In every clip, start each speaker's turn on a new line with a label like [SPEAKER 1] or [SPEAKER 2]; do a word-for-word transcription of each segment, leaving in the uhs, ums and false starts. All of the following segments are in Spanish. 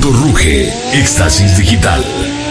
[SPEAKER 1] México ruge. Éxtasis Digital.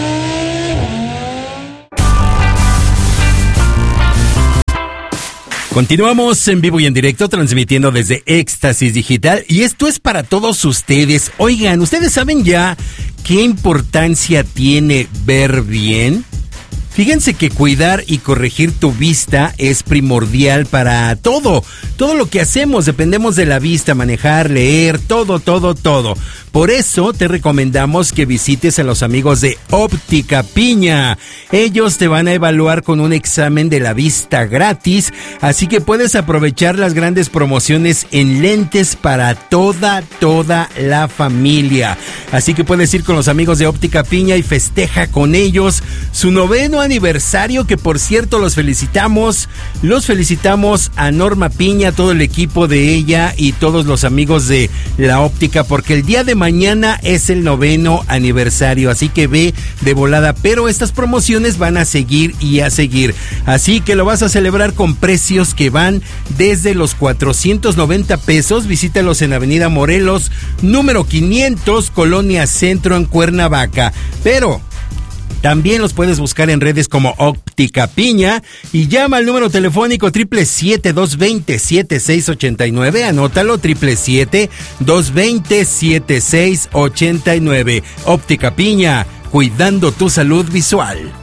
[SPEAKER 2] Continuamos en vivo y en directo transmitiendo desde Éxtasis Digital y esto es para todos ustedes. Oigan, ¿ustedes saben ya qué importancia tiene ver bien? Fíjense que cuidar y corregir tu vista es primordial para todo. Todo lo que hacemos dependemos de la vista, manejar, leer, todo, todo, todo. Por eso te recomendamos que visites a los amigos de Óptica Piña. Ellos te van a evaluar con un examen de la vista gratis, así que puedes aprovechar las grandes promociones en lentes para toda, toda la familia. Así que puedes ir con los amigos de Óptica Piña y festeja con ellos su noveno aniversario, que por cierto los felicitamos, los felicitamos a Norma Piña, todo el equipo de ella y todos los amigos de la óptica, porque el día de mañana es el noveno aniversario, así que ve de volada, pero estas promociones van a seguir y a seguir, así que lo vas a celebrar con precios que van desde los cuatrocientos noventa pesos, visítalos en Avenida Morelos, número quinientos, Colonia Centro en Cuernavaca, pero también los puedes buscar en redes como Óptica Piña y llama al número telefónico siete siete siete, dos dos cero, siete seis ocho nueve. Anótalo, siete siete siete, dos dos cero, siete seis ocho nueve. Óptica Piña, cuidando tu salud visual.